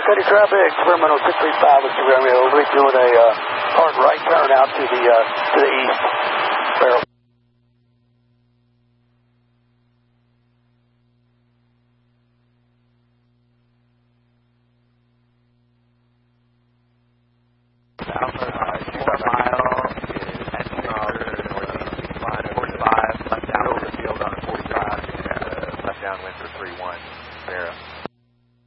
City traffic, Sacramento 635 with Sacramento. We'll be doing a hard right turn out to the east. Barrel. South, 2 miles.